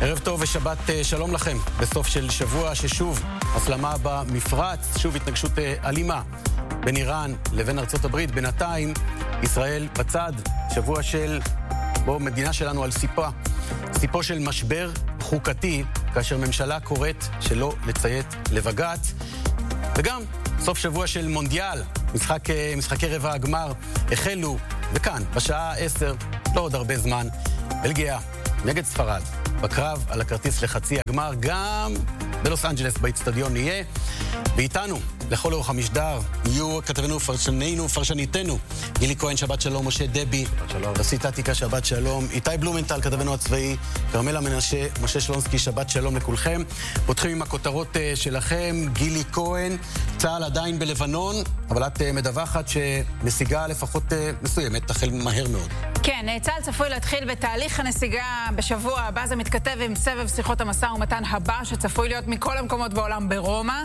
ערב טוב ושבת שלום לכם. בסוף של שבוע ששוב הסלמה במפרץ, שוב התנגשות אלימה בין איראן לבין ארצות הברית. בינתיים ישראל בצד, שבוע של בו מדינה שלנו על סיפו של משבר חוקתי, כאשר ממשלה קוראת שלא לציית לבג"ץ, וגם סוף שבוע של מונדיאל, משחקי רבע הגמר החלו, וכאן בשעה 10, לא עוד הרבה זמן, בלגיה נגד ספרד, בקרב על הכרטיס לחצי הגמר, גם בלוס אנג'לס באצטדיון נהיה, ואיתנו לכל אורך המשדר יהיו כתבנו פרשניתנו גילי כהן, שבת שלום, משה דבי, רסיטטיקה, שבת שלום, איתי בלומנטל, כתבנו הצבאי, קרמלה מנשה, משה שלונסקי, שבת שלום לכולכם. פותחים עם הכותרות שלכם. גילי כהן, צה"ל עדיין בלבנון, אבל את מדווחת שנסיגה לפחות מסוימת תחל מהר מאוד. כן, צה"ל צפוי להתחיל בתהליך הנסיגה בשבוע הבא. זה מתכתב עם סבב שיחות המשא ומתן הבא שצפוי להיות מכל המקומות בעולם ברומא.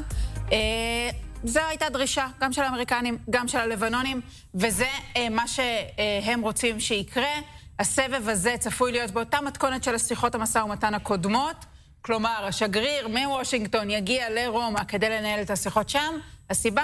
זו הייתה דרישה, גם של האמריקנים, גם של הלבנונים, וזה מה שהם רוצים שיקרה. הסבב הזה צפוי להיות באותה מתכונת של השיחות המשא ומתן הקודמות, כלומר, השגריר מוושינגטון יגיע לרומא כדי לנהל את השיחות שם. הסיבה,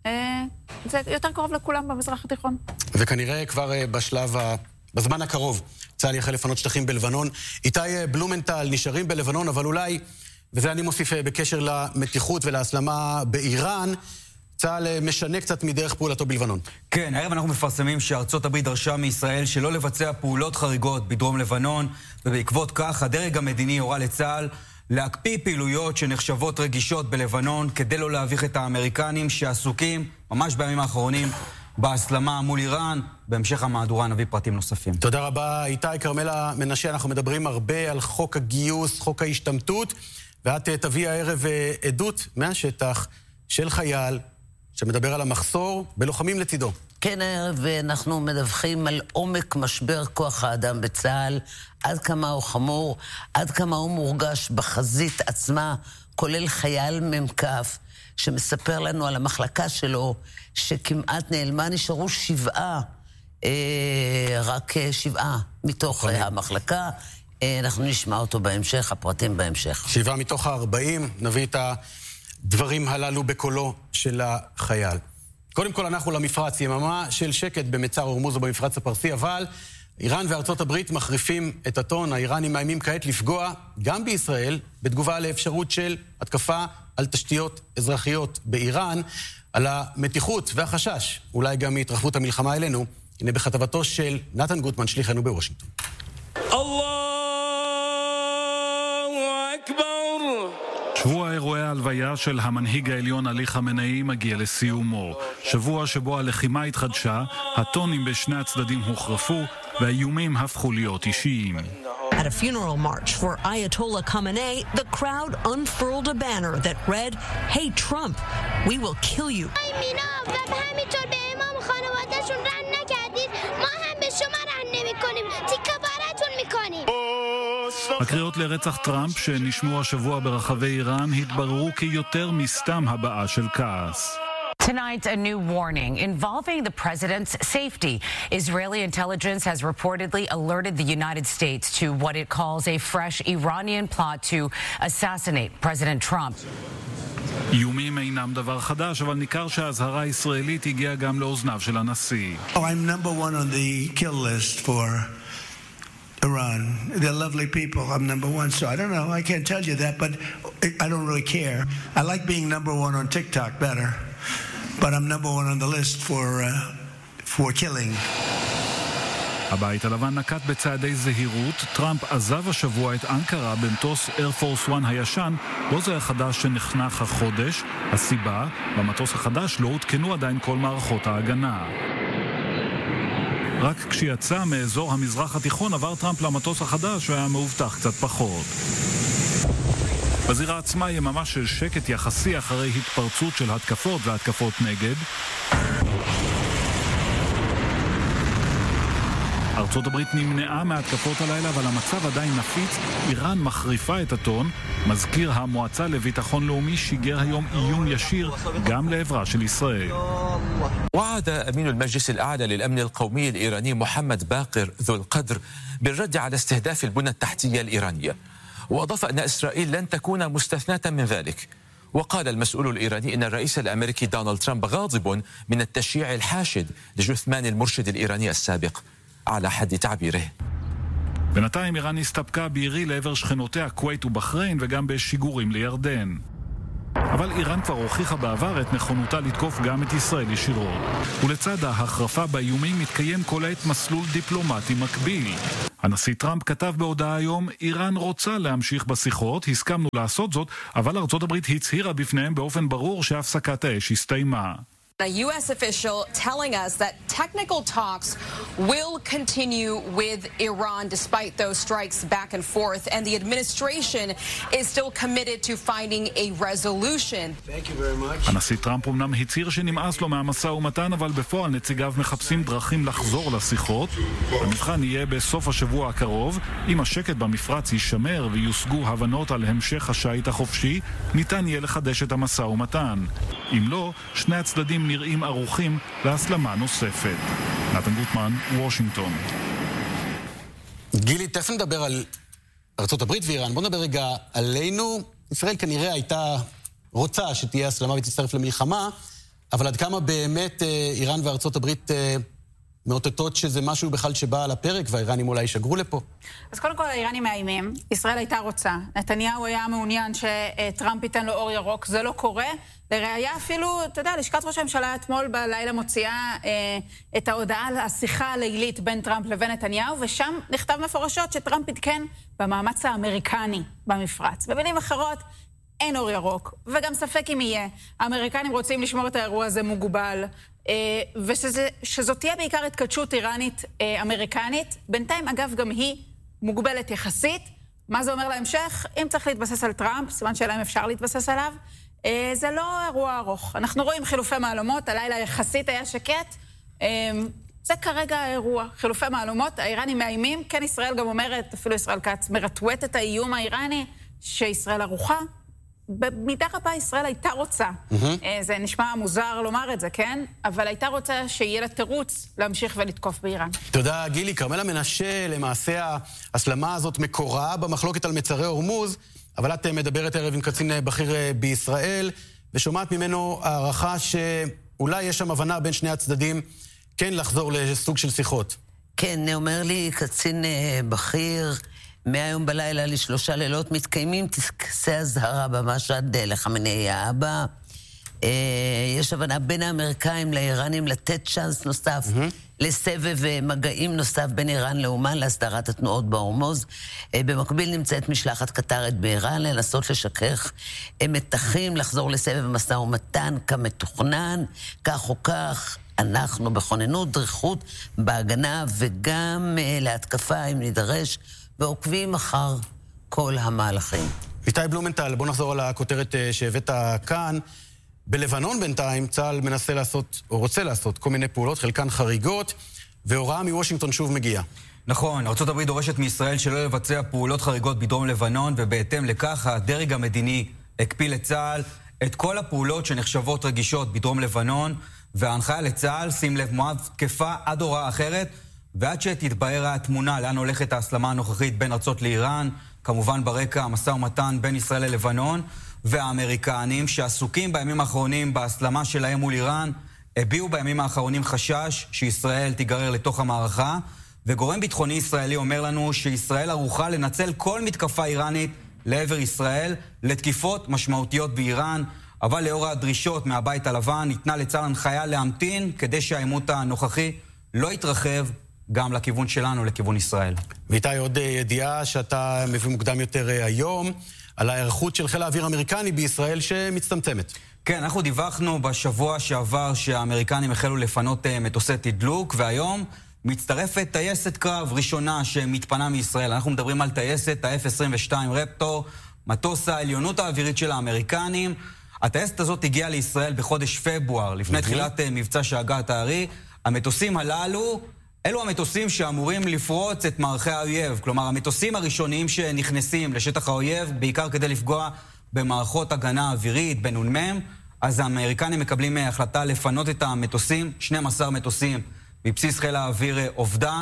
זה יותר קרוב לכולם במזרח התיכון. וכנראה כבר בזמן הקרוב, צה"ל יחל לפנות שטחים בלבנון. איתי בלומנטל, נשארים בלבנון, אבל אולי, וזה אני מוסיף בקשר למתיחות ולהסלמה באיראן, צה"ל משנה קצת מדרך פעולתו בלבנון. כן, הערב אנחנו מפרסמים שארצות הברית דרשה מישראל שלא לבצע פעולות חריגות בדרום לבנון, ובעקבות כך הדרג המדיני הורה לצה"ל להקפיא פעילויות שנחשבות רגישות בלבנון, כדי לא להביך את האמריקנים שעסוקים ממש בימים האחרונים בהסלמה מול איראן. בהמשך המהדורה נביא פרטים נוספים. תודה רבה איתי. קרמלה מנשה, אנחנו מדברים הרבה על חוק הגיוס, חוק ההשתמטות, ואת תביא הערב עדות מהשטח של חייל שמדבר על המחסור בלוחמים לצידו. כן, הערב אנחנו מדווחים על עומק משבר כוח האדם בצה"ל, עד כמה הוא חמור, עד כמה הוא מורגש בחזית עצמה, כולל חייל ממקף שמספר לנו על המחלקה שלו שכמעט נעלמה. נשארו 7, רק 7 מתוך המחלקה. אנחנו נשמע אותו בהמשך, הפרטים בהמשך. 7 מתוך 40, נביא את הדברים הללו בקולו של החייל. קודם כל אנחנו למפרץ, יממה של שקט במצר הורמוז ובמפרץ הפרסי, אבל איראן וארצות הברית מחריפים את הטון. האיראנים מאיימים כעת לפגוע גם בישראל, בתגובה לאפשרות של התקפה על תשתיות אזרחיות באיראן, על המתיחות והחשש, אולי גם מהתרחבות המלחמה אלינו. הנה בכתבתו של נתן גוטמן, שליחנו בוושינגטון. שבוע אירועי ההלוויה של המנהיג העליון עלי חמינאי מגיע לסיומו. שבוע שבו הלחימה התחדשה, הטונים בשני הצדדים הוחרפו, והאיומים הפכו להיות אישיים. At a funeral march for Ayatollah Khamenei, the crowd unfurled a banner that read, "Hey Trump, we will kill you." הקריאות לרצח טראמפ שנשמעו השבוע ברחבי איראן התבררו כיותר מסתם הבעה של כעס. Tonight, a new warning involving the president's safety. Israeli intelligence has reportedly alerted the United States to what it calls a fresh Iranian plot to assassinate President Trump. איומים אינם דבר חדש, אבל ניכר שהאזהרה הישראלית הגיעה גם לאוזניו של הנשיא. I'm number one on the kill list for Iran. They're lovely people. I'm number one, so I don't know. I can't tell you that, but I don't really care. I like being number one on TikTok better, but I'm number one on the list for killing. הבית הלבן נקט בצעדי זהירות. טראמפ עזב השבוע את אנקרה במטוס Air Force One הישן, לא זה החדש שנחנך החודש. הסיבה, במטוס החדש לא הותקנו עדיין כל מערכות ההגנה. רק כשיצא מאזור המזרח התיכון עבר טראמפ למטוס החדש והיה מאובטח קצת פחות. בזירה עצמה יממה של שקט יחסי אחרי התפרצות של התקפות והתקפות נגד. ארצות הברית נמנעה מהתקפות הלילה, אבל המצב עדיין נפיץ. איראן מחריפה את הטון. מזכיר המועצה לביטחון לאומי שיגר היום איום ישיר גם לעברה של ישראל. وعد أمين المجلس الأعلى للأمن القومي الإيراني محمد باقر ذو القدر بالرد على استهداف البنى التحتية الإيرانية. وأضاف أن إسرائيل لن تكون مستثناة من ذلك. وقال المسؤول الإيراني إن الرئيس الأمريكي دونالد ترامب غاضب من التشييع الحاشد لجثمان المرشد الإيراني السابق على حد تعبيره. בינתיים איראן הסתפקה בירי לעבר שכנותיה כווית ובחריין וגם בשיגורים לירדן. אבל איראן כבר הוכיחה בעבר את נכונותה לתקוף גם את ישראל ישירות. ולצד ההחרפה באיומים מתקיים כל העת מסלול דיפלומטי מקביל. הנשיא טראמפ כתב בהודעה היום, איראן רוצה להמשיך בשיחות, הסכמנו לעשות זאת, אבל ארצות הברית הצהירה בפניהם באופן ברור שהפסקת האש הסתיימה. A U.S. official telling us that technical talks will continue with Iran despite those strikes back and forth, and the administration is still committed to finding a resolution. Thank you very much. הנשיא טראמפ אמנם הצהיר שנמאס לו מהמשא ומתן, אבל בפועל נציגיו מחפשים דרכים לחזור לשיחות. המבחן יהיה בסוף השבוע הקרוב. אם השקט במפרץ יישמר ויושגו הבנות על המשך השיט החופשי, ניתן יהיה לחדש את המשא ומתן. אם לא, שני הצדדים נראים ערוכים להסלמה נוספת. נתן גוטמן, וושינגטון. גילי, תכף נדבר על ארצות הברית ואיראן. בוא נדבר רגע עלינו. ישראל כנראה הייתה רוצה שתהיה הסלמה ותצטרף למלחמה, אבל עד כמה באמת איראן וארצות הברית מאותתות שזה משהו בכלל שבא על הפרק, והאיראנים אולי ישגרו לפה? אז קודם כל האיראנים מאיימים, ישראל הייתה רוצה. נתניהו היה מעוניין שטראמפ ייתן לו אור ירוק, זה לא קורה. לראיה אפילו, אתה יודע, לשכת ראש הממשלה אתמול בלילה מוציאה את ההודעה על השיחה הלילית בין טראמפ לבין נתניהו, ושם נכתב מפורשות שטראמפ יתקן במאמץ האמריקני במפרץ. במילים אחרות, אין אור ירוק, וגם ספק אם יהיה. האמריקנים רוצים לשמור את האירוע הזה מוגבל, ושזאת תהיה בעיקר התקדשות איראנית אמריקנית. בינתיים, אגב, גם היא מוגבלת יחסית. מה זה אומר להמשך? אם צריך להתבסס על טראמפ, סימן שאלה אם אפשר להתבסס עליו, זה לא אירוע ארוך. אנחנו רואים חילופי מהלומות, הלילה יחסית היה שקט. זה כרגע האירוע, חילופי מהלומות, האיראנים מאיימים, כן ישראל גם אומרת, אפילו ישראל כץ מרטווט את האיום האיראני, שישראל ערוכה. במידה רבה ישראל הייתה רוצה. זה נשמע מוזר לומר את זה, כן? אבל הייתה רוצה שיהיה לה תירוץ להמשיך ולתקוף באיראן. תודה, גילי. כרמלה מנשה, למעשה ההסלמה הזאת מקורה במחלוקת על מצרי הורמוז, אבל את מדברת ערב עם קצין בכיר בישראל, ושומעת ממנו הערכה שאולי יש שם הבנה בין שני הצדדים כן לחזור לסוג של שיחות. כן, אומר לי קצין בכיר, מהיום בלילה ל3 לילות מתקיימים טקסי הזהרה במשהד לחמינאי האבא. יש הבנה בין האמריקאים לאיראנים לתת צ'אנס נוסף לסבב מגעים נוסף בין איראן לאומן להסדרת התנועות בהורמוז. במקביל נמצאת משלחת קטרית באיראן לנסות לשכך מתחים, לחזור לסבב משא ומתן כמתוכנן. כך או כך אנחנו בכוננות דריכות בהגנה וגם להתקפה אם נידרש, ועוקבים אחר כל המהלכים. איתי בלומנטל, בוא נחזור על הכותרת שהבאת כאן. בלבנון בינתיים צה"ל מנסה לעשות, או רוצה לעשות, כל מיני פעולות, חלקן חריגות, והוראה מוושינגטון שוב מגיעה. נכון, ארצות הברית דורשת מישראל שלא לבצע פעולות חריגות בדרום לבנון, ובהתאם לכך הדרג המדיני הקפיא לצה"ל את כל הפעולות שנחשבות רגישות בדרום לבנון, וההנחיה לצה"ל, שים לב, מועד תקפה עד הוראה אחרת, ועד שתתבהר התמונה לאן הולכת ההסלמה הנוכחית בין ארצות לאיראן, כמובן ברקע המשא ומתן בין ישראל ללבנון, והאמריקנים שעסוקים בימים האחרונים בהסלמה שלהם מול איראן, הביעו בימים האחרונים חשש שישראל תיגרר לתוך המערכה, וגורם ביטחוני ישראלי אומר לנו שישראל ערוכה לנצל כל מתקפה איראנית לעבר ישראל לתקיפות משמעותיות באיראן, אבל לאור הדרישות מהבית הלבן ניתנה לצה"ל הנחיה להמתין כדי שהעימות הנוכחי לא יתרחב גם לכיוון שלנו, לכיוון ישראל. ואיתי, עוד ידיעה שאתה מביא מוקדם יותר היום, על ההיערכות של חיל האוויר האמריקני בישראל שמצטמצמת. כן, אנחנו דיווחנו בשבוע שעבר שהאמריקנים החלו לפנות מטוסי תדלוק, והיום מצטרפת טייסת קרב ראשונה שמתפנה מישראל. אנחנו מדברים על טייסת ה-F-22 רפטור, מטוס העליונות האווירית של האמריקנים. הטייסת הזאת הגיעה לישראל בחודש פברואר, לפני תחילת מבצע שאגת הארי. המטוסים הללו, אלו המטוסים שאמורים לפרוץ את מערכי האויב. כלומר, המטוסים הראשוניים שנכנסים לשטח האויב, בעיקר כדי לפגוע במערכות הגנה אווירית, בנ"מ, אז האמריקנים מקבלים החלטה לפנות את המטוסים, 12 מטוסים בבסיס חיל האוויר עובדה.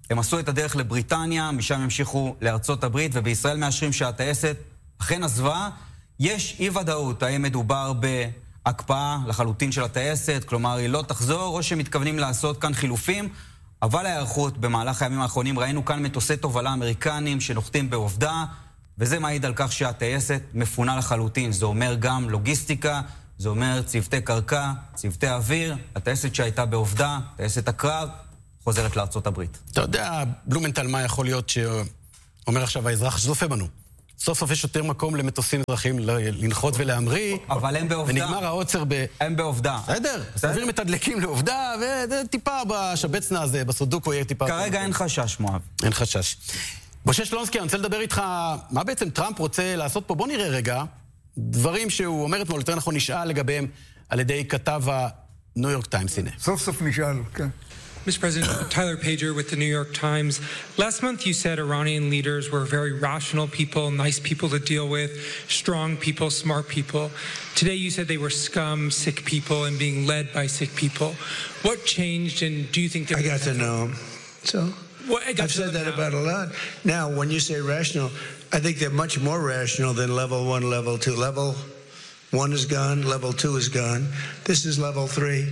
הם עשו את הדרך לבריטניה, משם המשיכו לארצות הברית, ובישראל מאשרים שהטייסת אכן עזבה. יש אי ודאות, האם מדובר בהקפאה לחלוטין של הטייסת, כלומר היא לא תחזור, או שמתכוונים לעשות כאן חילופים, אבל ההיערכות במהלך הימים האחרונים, ראינו כאן מטוסי תובלה אמריקנים שנוחתים בעובדה, וזה מעיד על כך שהטייסת מפונה לחלוטין. זה אומר גם לוגיסטיקה, זה אומר צוותי קרקע, צוותי אוויר, הטייסת שהייתה בעובדה, טייסת הקרב, חוזרת לארצות הברית. אתה יודע, בלומנטל, מה יכול להיות שאומר עכשיו האזרח שזופה בנו? סוף סוף יש יותר מקום למטוסים אזרחיים לנחות ולהמריא, אבל הם בעובדה. ונגמר העוצר הם בעובדה. בסדר, סביר מתדלקים לעובדה, וטיפה בשבצנה הזה, בסודוקו יהיה טיפה... כרגע אין חשש, מואב. אין חשש. משה שלונסקי, אני רוצה לדבר איתך, מה בעצם טראמפ רוצה לעשות פה? בוא נראה רגע, דברים שהוא אומר אתמול, יותר נכון נשאל לגביהם על ידי כתב הניו יורק טיימס, הנה. סוף סוף נשאל, כן. Mr. President, Tyler Pager with the New York Times. Last month you said Iranian leaders were very rational people, nice people to deal with, strong people, smart people. Today you said they were scum, sick people, and being led by sick people. What changed, and do you think... I got to know them. So I've said that about a lot. Now, when you say rational, I think they're much more rational than level 1, level 2. Level 1 is gone, level 2 is gone. This is level 3.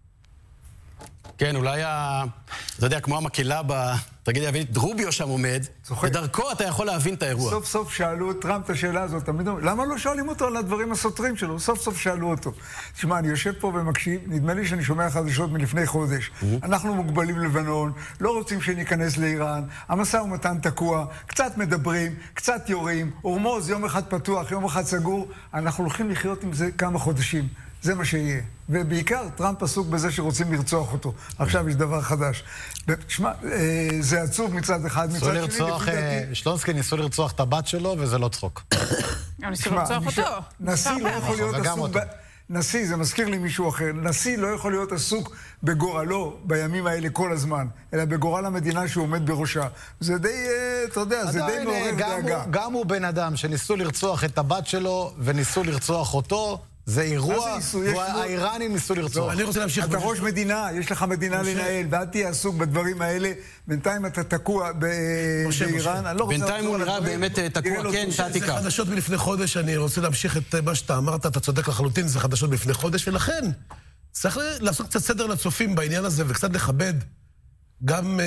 כן, אולי, אתה יודע, כמו המקהלה בטרגדיה היוונית, רוביו שם עומד, בדרכו אתה יכול להבין את האירוע. סוף סוף שאלו את טראמפ את השאלה הזאת, תמיד אומרים, למה לא שואלים אותו על הדברים הסותרים שלו? סוף סוף שאלו אותו. תשמע, אני יושב פה ומקשיב, נדמה לי שאני שומע חדשות מלפני חודש. אנחנו מוגבלים לבנון, לא רוצים שניכנס לאיראן, המשא ומתן תקוע, קצת מדברים, קצת יורים, הורמוז, יום אחד פתוח, יום אחד סגור, אנחנו הולכים לחיות עם זה כמה חודשים. זה מה שיהיה. ובעיקר, טראמפ עסוק בזה שרוצים לרצוח אותו. עכשיו יש דבר חדש. תשמע, זה עצוב מצד אחד. שלונסקי ניסו לרצוח את הבת שלו, וזה לא צחוק. ניסו לרצוח אותו. נשיא לא יכול להיות עסוק... נשיא, זה מזכיר לי מישהו אחר. נשיא לא יכול להיות עסוק בגורלו בימים האלה כל הזמן, אלא בגורל המדינה שהוא עומד בראשה. זה די, אתה יודע, זה די מעורר דאגה. גם הוא בן אדם שניסו לרצוח את הבת שלו, וניסו לרצוח אותו, זה אירוע, והאיראנים ניסו לרצוח. אני רוצה להמשיך. אתה ראש מדינה, יש לך מדינה לנהל, ואל תהיה עסוק בדברים האלה. בינתיים אתה תקוע באיראן. בינתיים הוא נראה באמת תקוע, כן, תעתיקה. זה חדשות מלפני חודש, אני רוצה להמשיך את מה שאתה אמרת, אתה צודק לחלוטין, זה חדשות מלפני חודש, ולכן צריך לעשות קצת סדר לצופים בעניין הזה, וקצת לכבד גם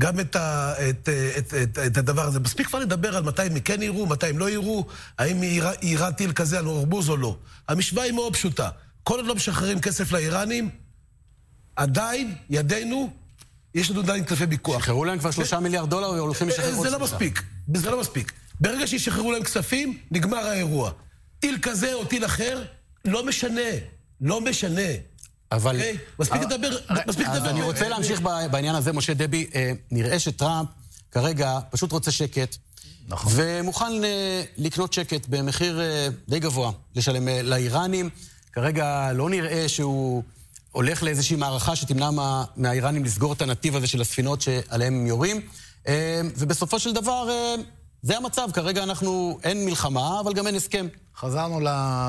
את הדבר הזה. מספיק כבר לדבר על מתי הם כן יראו, מתי הם לא יראו, האם יירה טיל כזה על הורמוז או לא. המשוואה היא מאוד פשוטה. כל עוד לא משחררים כסף לאיראנים, עדיין, ידינו, יש לנו עדיין כלפי ביקוח. שחררו להם כבר $3 מיליארד והולכים לשחרר עוד. זה לא מספיק, זה לא מספיק. ברגע שישחררו להם כספים, נגמר האירוע. טיל כזה או טיל אחר, לא משנה. אבל... מספיק לדבר. אז אני רוצה להמשיך בעניין הזה, משה דבי. נראה שטראמפ כרגע פשוט רוצה שקט, ומוכן לקנות שקט במחיר די גבוה, לשלם לאיראנים. כרגע לא נראה שהוא הולך לאיזושהי מערכה שתמנע מהאיראנים לסגור את הנתיב הזה של הספינות שעליהם הם יורים. ובסופו של דבר, זה המצב. כרגע אין מלחמה, אבל גם אין הסכם. חזרנו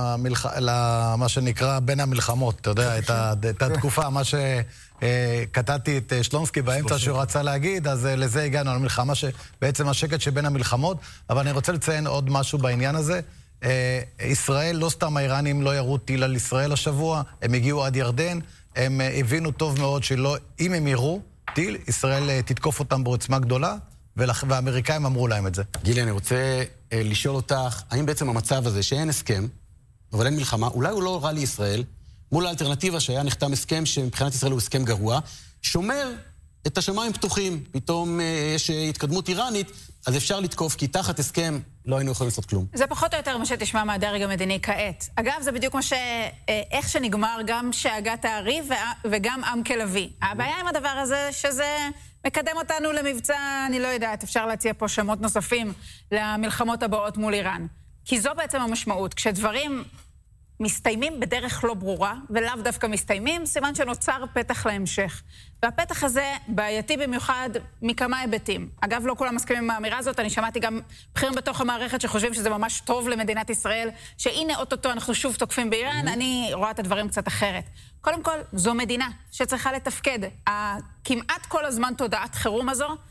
למה שנקרא בין המלחמות, אתה יודע, את התקופה, מה שקטעתי את שלונסקי באמצע שהוא רצה להגיד, אז לזה הגענו, למלחמה שבעצם השקט שבין המלחמות, אבל אני רוצה לציין עוד משהו בעניין הזה. ישראל, לא סתם האיראנים לא ירו טיל על ישראל השבוע, הם הגיעו עד ירדן, הם הבינו טוב מאוד שאם הם ירו טיל, ישראל תתקוף אותם בעוצמה גדולה, והאמריקאים אמרו להם את זה. גילי, אני רוצה לשאול אותך, האם בעצם המצב הזה שאין הסכם, אבל אין מלחמה, אולי הוא לא רע לישראל, מול האלטרנטיבה שהיה נחתם הסכם שמבחינת ישראל הוא הסכם גרוע, שומר את השמיים פתוחים, פתאום יש התקדמות איראנית, אז אפשר לתקוף, כי תחת הסכם לא היינו יכולים לעשות כלום. זה פחות או יותר מה שתשמע מהדרג המדיני כעת. אגב, זה בדיוק מה איך שנגמר גם שאגת הערי וגם עם כלבי. הבעיה עם הדבר הזה שזה מקדם אותנו למבצע, אני לא יודעת, אפשר להציע פה שמות נוספים למלחמות הבאות מול איראן. כי זו בעצם המשמעות. כשדברים מסתיימים בדרך לא ברורה, ולאו דווקא מסתיימים, סימן שנוצר פתח להמשך. והפתח הזה בעייתי במיוחד מכמה היבטים. אגב, לא כולם מסכימים עם האמירה הזאת, אני שמעתי גם בכירים בתוך המערכת שחושבים שזה ממש טוב למדינת ישראל, שהנה אוטוטו אנחנו שוב תוקפים באיראן, אני רואה את הדברים קצת אחרת. קודם כל, זו מדינה שצריכה לתפקד. כמעט כל הזמן תודעת חירום הזו,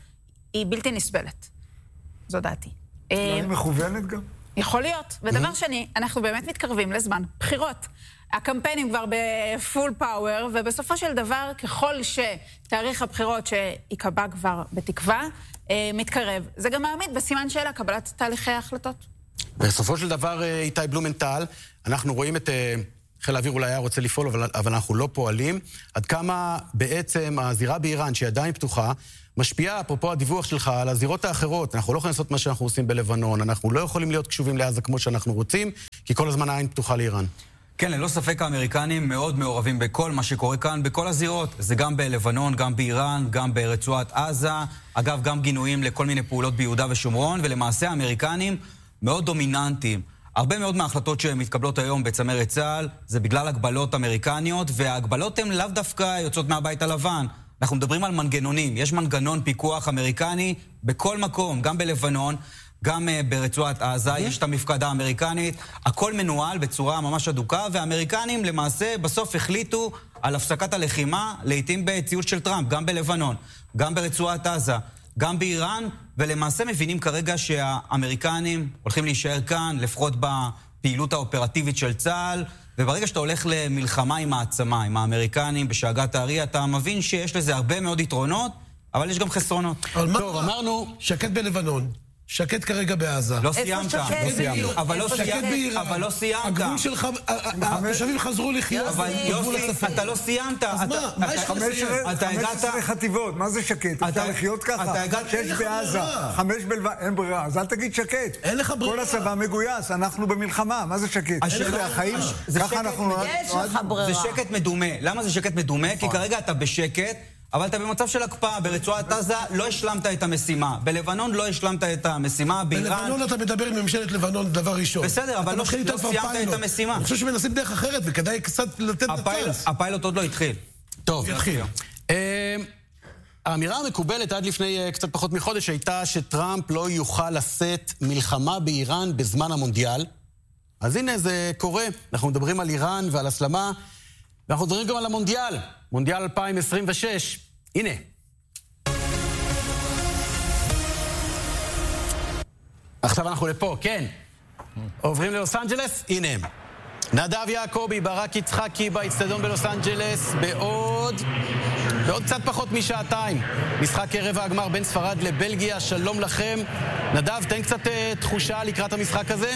היא בלתי נסבלת. זו דעתי. היא מכוונת גם? יכול להיות. ודבר שני, אנחנו באמת מתקרבים לזמן בחירות. הקמפיינים כבר בפול פאוור, ובסופו של דבר, ככל שתאריך הבחירות שיקבע כבר בתקווה, מתקרב. זה גם מעמיד בסימן שאלה קבלת תהליכי ההחלטות. בסופו של דבר, איתי בלומנטל, אנחנו רואים את חיל האוויר אולי היה רוצה לפעול, אבל אנחנו לא פועלים. עד כמה בעצם הזירה באיראן, שהיא עדיין פתוחה, משפיעה, אפרופו הדיווח שלך, על הזירות האחרות. אנחנו לא יכולים לעשות מה שאנחנו עושים בלבנון, אנחנו לא יכולים להיות קשובים לעזה כמו שאנחנו רוצים, כי כל הזמן העין פתוחה לאיראן. כן, ללא ספק האמריקנים מאוד מעורבים בכל מה שקורה כאן, בכל הזירות. זה גם בלבנון, גם באיראן, גם ברצועת עזה. אגב, גם גינויים לכל מיני פעולות ביהודה ושומרון, ולמעשה האמריקנים מאוד דומיננטיים. הרבה מאוד מההחלטות שמתקבלות היום בצמרת צה"ל, זה בגלל הגבלות אמריקניות, וההגבלות הן לאו דווקא יוצאות מהבית הלבן. אנחנו מדברים על מנגנונים. יש מנגנון פיקוח אמריקני בכל מקום, גם בלבנון, גם ברצועת עזה, יש את המפקדה האמריקנית, הכל מנוהל בצורה ממש אדוקה, והאמריקנים למעשה בסוף החליטו על הפסקת הלחימה, לעתים בציוד של טראמפ, גם בלבנון, גם ברצועת עזה, גם באיראן, ולמעשה מבינים כרגע שהאמריקנים הולכים להישאר כאן, לפחות בפעילות האופרטיבית של צה"ל, וברגע שאתה הולך למלחמה עם העצמה, עם האמריקנים בשאגת הארי, אתה מבין שיש לזה הרבה מאוד יתרונות, אבל יש גם חסרונות. טוב, אמרנו שקט בלבנון. שקט כרגע בעזה. לא סיימת. אבל לא סיימת. הגבול שלך, התושבים חזרו לחיות. אבל יוסי, אתה לא סיימת. אז מה יש לך לסיים? 15 חטיבות, מה זה שקט? אפשר לחיות ככה? 6 בעזה, 5 בלבנון, אין ברירה. אז אל תגיד שקט. אין לך ברירה. כל הצבא מגויס, אנחנו במלחמה, מה זה שקט? זה החיים, ככה אנחנו... יש לך ברירה. זה שקט מדומה. למה זה שקט מדומה? כי כרגע אתה בשקט, אבל אתה במצב של הקפאה. ברצועת עזה לא השלמת את המשימה. בלבנון לא השלמת את המשימה. בלבנון אתה מדבר עם ממשלת לבנון דבר ראשון. בסדר, אבל לא סיימת את המשימה. אני חושב שמנסים דרך אחרת, וכדאי קצת לתת לצלס. הפיילוט עוד לא התחיל. טוב. יתחיל. האמירה המקובלת עד לפני קצת פחות מחודש הייתה שטראמפ לא יוכל לשאת מלחמה באיראן בזמן המונדיאל. אז הנה זה קורה. אנחנו מדברים על איראן ועל הסלמה, ואנחנו מדברים גם על המונדיאל. מונדיאל 2026. הנה. עכשיו אנחנו לפה, כן. עוברים ללוס אנג'לס, הנה הם. נדב יעקבי, ברק יצחקי באצטדיון בלוס אנג'לס בעוד קצת פחות משעתיים. משחק ערב הגמר בין ספרד לבלגיה, שלום לכם. נדב, תן קצת תחושה לקראת המשחק הזה.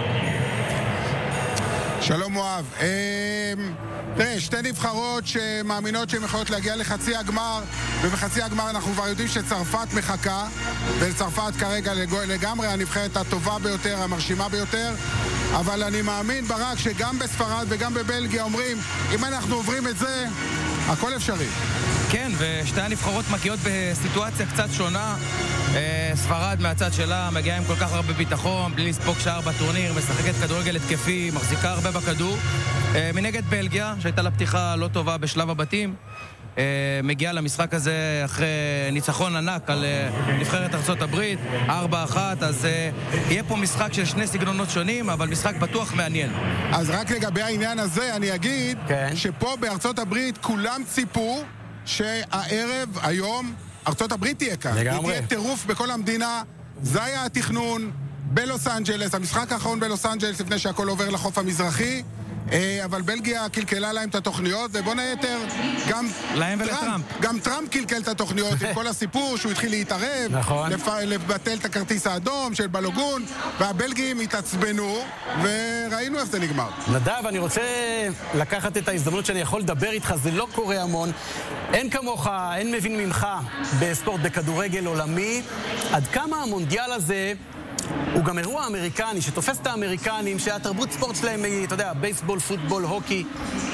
שלום מואב. תראה, שתי נבחרות שמאמינות שהן יכולות להגיע לחצי הגמר, ובחצי הגמר אנחנו כבר יודעים שצרפת מחכה, ולצרפת כרגע לגמרי הנבחרת הטובה ביותר, המרשימה ביותר, אבל אני מאמין ברק שגם בספרד וגם בבלגיה אומרים, אם אנחנו עוברים את זה, הכל אפשרי. כן, ושתי הנבחרות מגיעות בסיטואציה קצת שונה. ספרד מהצד שלה מגיעה עם כל כך הרבה ביטחון, בלי לספוג שער בטורניר, משחקת כדורגל התקפי, מחזיקה הרבה בכדור. מנגד בלגיה, שהייתה לה פתיחה לא טובה בשלב הבתים, מגיעה למשחק הזה אחרי ניצחון ענק על נבחרת ארצות הברית, 4-1, אז יהיה פה משחק של שני סגנונות שונים, אבל משחק בטוח מעניין. אז רק לגבי העניין הזה אני אגיד שפה בארצות הברית כולם ציפו שהערב, היום, ארצות הברית תהיה כאן. היא תהיה טירוף בכל המדינה, זה היה התכנון בלוס אנג'לס, המשחק האחרון בלוס אנג'לס לפני שהכל עובר לחוף המזרחי, אבל בלגיה קלקלה להם את התוכניות, ובוא היתר, גם טראמפ קלקל את התוכניות עם כל הסיפור שהוא התחיל להתערב, לבטל את הכרטיס האדום של בלוגון, והבלגים התעצבנו, וראינו איך זה נגמר. נדב, אני רוצה לקחת את ההזדמנות שאני יכול לדבר איתך, זה לא קורה המון. אין כמוך, אין מבין ממך בספורט בכדורגל עולמי. עד כמה המונדיאל הזה הוא גם אירוע אמריקני, שתופס את האמריקנים, שהתרבות ספורט שלהם היא, אתה יודע, בייסבול, פוטבול, הוקי.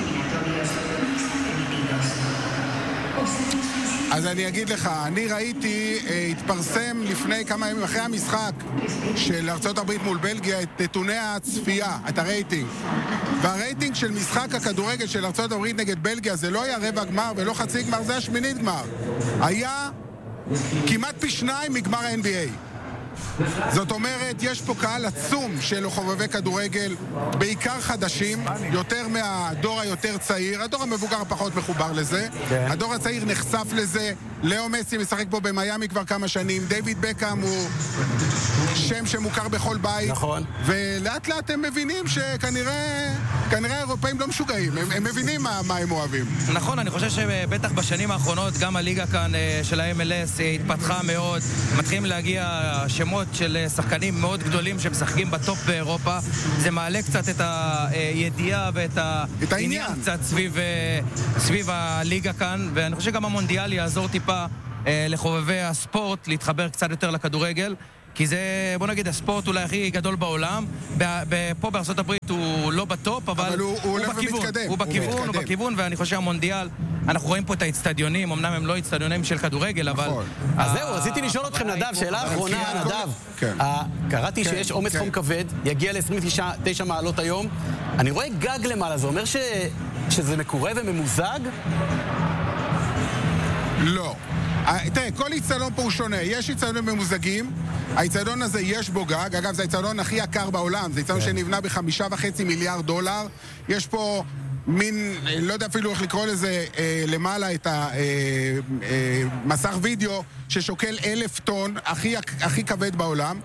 אז אני אגיד לך, אני ראיתי, התפרסם לפני כמה ימים אחרי המשחק של ארצות הברית מול בלגיה, את נתוני הצפייה, את הרייטינג. והרייטינג של משחק הכדורגל של ארצות הברית נגד בלגיה, זה לא היה רבע גמר ולא חצי גמר, זה היה שמינית גמר. היה כמעט פי 2 מגמר ה-NBA. זאת אומרת, יש פה קהל עצום של חובבי כדורגל, בעיקר חדשים, יותר מהדור היותר צעיר. הדור המבוגר פחות מחובר לזה. הדור הצעיר נחשף לזה. לאו מסי משחק פה במיימי כבר כמה שנים. דיוויד בקאם הוא שם שמוכר בכל בית. נכון. ולאט לאט הם מבינים שכנראה האירופאים לא משוגעים. הם מבינים מה הם אוהבים. נכון, אני חושב שבטח בשנים האחרונות גם הליגה כאן של ה-MLS התפתחה מאוד. מתחילים להגיע שמות של שחקנים מאוד גדולים שמשחקים בטופ באירופה. זה מעלה קצת את הידיעה ואת העניין קצת סביב הליגה כאן, ואני חושב שגם המונדיאל יעזור טיפה לחובבי הספורט להתחבר קצת יותר לכדורגל, כי זה, בוא נגיד, הספורט אולי הכי גדול בעולם. פה בארצות הברית הוא לא בטופ, אבל הוא בכיוון, ואני חושב שהמונדיאל, אנחנו רואים פה את האצטדיונים, אמנם הם לא אצטדיונים של כדורגל, אבל... אז זהו, רציתי לשאול אתכם, נדב, שאלה אחרונה, נדב. קראתי שיש עומס חום כבד, יגיע ל-29 מעלות היום. אני רואה גג למעלה, זה אומר שזה מקורה וממוזג? לא. תראה, כל איצטדיון פה הוא שונה. יש איצטדיונים ממוזגים, האיצטדיון הזה יש בו גג. אגב, זה האיצטדיון הכי יקר בעולם. זה איצטדיון שנבנה $5.5 מיליארד. יש פה מין, לא יודע אפילו איך לקרוא לזה, למעלה את המסך וידאו ששוקל 1,000 טון, הכי כבד בעולם.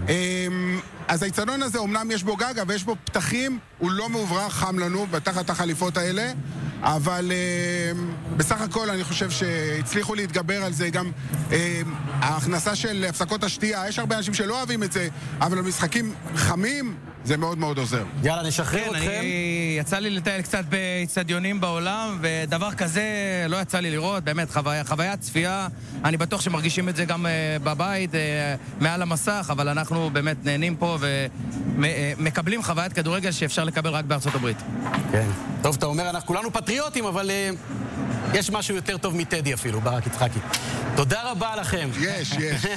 אז האיצטדיון הזה, אומנם יש בו גג, אבל יש בו פתחים, הוא לא מעוברח, חם לנו בתחת החליפות האלה, אבל בסך הכל אני חושב שהצליחו להתגבר על זה. גם ההכנסה של הפסקות השתייה, יש הרבה אנשים שלא אוהבים את זה, אבל המשחקים חמים, זה מאוד מאוד עוזר. יאללה, נשחרר אתכם. אני יצא לי לטייל קצת באצטדיונים בעולם, ודבר כזה לא יצא לי לראות, באמת, חוויית צפייה. אני בטוח שמרגישים את זה גם בבית, מעל המסך, אבל אנחנו באמת נהנים פה ומקבלים חוויית כדורגל שאפשר לקבל רק בארצות הברית. כן. טוב, אתה אומר, אנחנו כולנו פטריוטים, אבל יש משהו יותר טוב מטדי אפילו, ברק יצחקי. תודה רבה לכם. יש.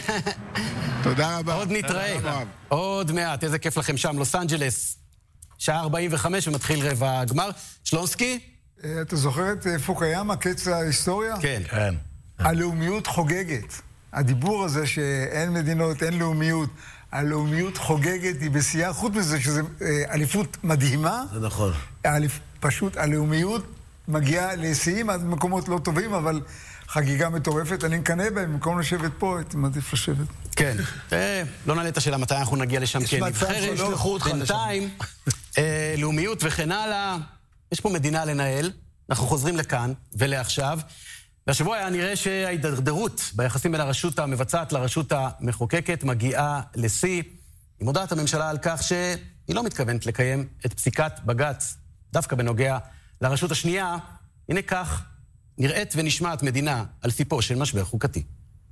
תודה רבה. עוד נתראה. עוד מעט, איזה כיף לכם שם. לוס אנג'לס, שעה 45 ומתחיל רבע הגמר. שלונסקי? אתה זוכר את פוקיאמה, קץ ההיסטוריה? כן. הלאומיות חוגגת. הדיבור הזה שאין מדינות, אין לאומיות. הלאומיות חוגגת, היא בשיאה, חוץ מזה שזו אליפות מדהימה. זה נכון. פשוט הלאומיות מגיעה לשיאים עד מקומות לא טובים, אבל חגיגה מטורפת. אני מקנא בהם, במקום לשבת פה, הייתי מעדיף לשבת. כן. לא נעלה את השאלה מתי אנחנו נגיע לשם כנבחרת. בינתיים, לאומיות וכן הלאה. יש פה מדינה לנהל. אנחנו חוזרים לכאן ולעכשיו. והשבוע היה נראה שההידרדרות ביחסים בין הרשות המבצעת לרשות המחוקקת מגיעה לשיא. עם הודעת הממשלה על כך שהיא לא מתכוונת לקיים את פסיקת בג"ץ, דווקא בנוגע לרשות השנייה. הנה כך נראית ונשמעת מדינה על סיפו של משבר חוקתי.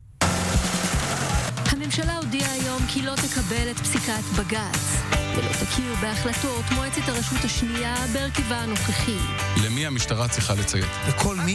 הממשלה הודיעה היום כי לא תקבל את פסיקת בג"ץ, ולא תכיר בהחלטות מועצת הרשות השנייה בהרכבה הנוכחי. למי המשטרה צריכה לציית? לכל מי?